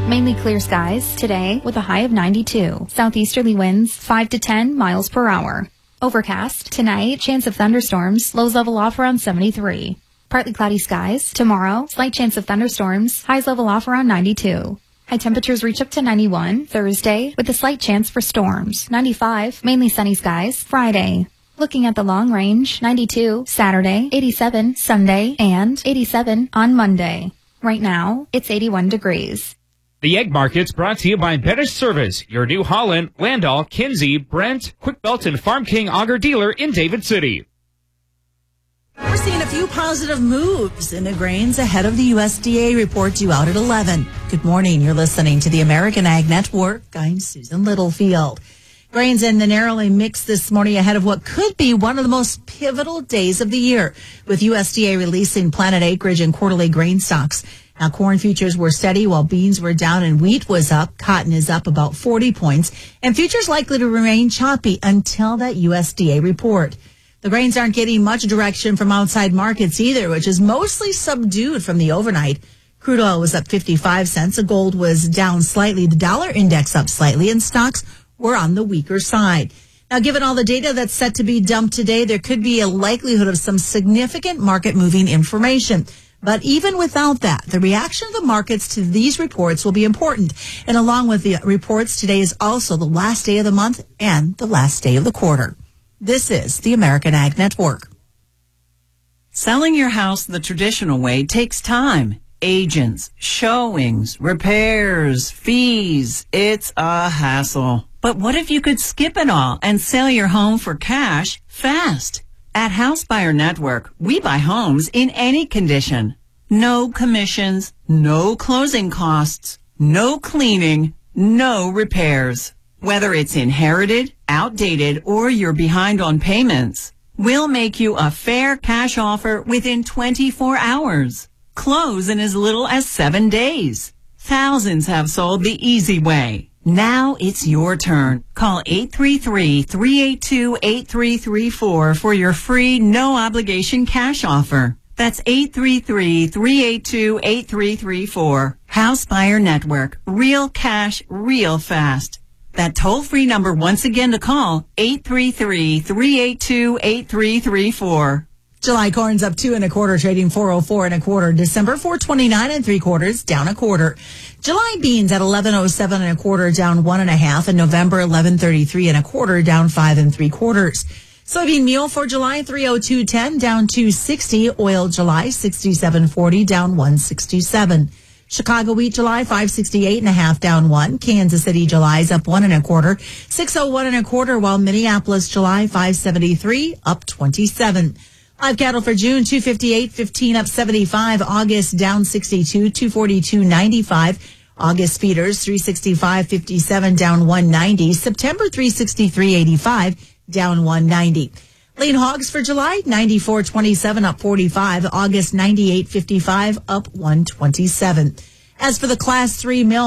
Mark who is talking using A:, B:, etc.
A: Mainly clear skies today with a high of 92. Southeasterly winds 5 to 10 miles per hour. Overcast tonight, chance of thunderstorms, lows level off around 73. Partly cloudy skies tomorrow, slight chance of thunderstorms, highs level off around 92. High temperatures reach up to 91 Thursday with a slight chance for storms. 95, mainly sunny skies Friday. Looking at the long range, 92 Saturday, 87 Sunday, and 87 on Monday. Right now, it's 81 degrees.
B: The Egg Market's brought to you by Better Service, your New Holland, Landau, Kinsey, Brent, Quick Belt, and Farm King Auger dealer in David City.
C: We're seeing a few positive moves in the grains ahead of the USDA report due out at 11. Good morning. You're listening to the American Ag Network. I'm Susan Littlefield. Grains in the narrowly mix this morning ahead of what could be one of the most pivotal days of the year, with USDA releasing planted acreage and quarterly grain stocks. Now, corn futures were steady while beans were down and wheat was up. Cotton is up about 40 points, and futures likely to remain choppy until that USDA report. The grains aren't getting much direction from outside markets either, which is mostly subdued from the overnight. Crude oil was up 55 cents. The gold was down slightly. The dollar index up slightly, and stocks were on the weaker side. Now, given all the data that's set to be dumped today, there could be a likelihood of some significant market-moving information. But even without that, the reaction of the markets to these reports will be important. And along with the reports, today is also the last day of the month and the last day of the quarter. This is the American Ag Network.
D: Selling your house the traditional way takes time. Agents, showings, repairs, fees. It's a hassle. But what if you could skip it all and sell your home for cash fast? At House Buyer Network, we buy homes in any condition. No commissions, no closing costs, no cleaning, no repairs. Whether it's inherited, outdated, or you're behind on payments, we'll make you a fair cash offer within 24 hours. Close in as little as 7 days. Thousands have sold the easy way. Now it's your turn. Call 833-382-8334 for your free, no-obligation cash offer. That's 833-382-8334. House Buyer Network. Real cash, real fast. That toll-free number once again to call, 833-382-8334.
C: July corn's up 2 1/4, trading 404 1/4. December 429 3/4, down 1/4. July beans at 1107 1/4, down 1 1/2, and November 1133 1/4, down 5 3/4. Soybean meal for July 302.10, down 260. Oil July 67.40, down 167. Chicago wheat July 568 1/2, down 1. Kansas City July's up 1 1/4, 601 1/4, while Minneapolis July 573, up 27. Live cattle for June, 258.15, up 75. August down 62, 242.95. August feeders, 365.57, down 190. September 363.85, down 190. Lean hogs for July, 94.27, up 45. August 98.55, up 127. As for the Class 3 mill,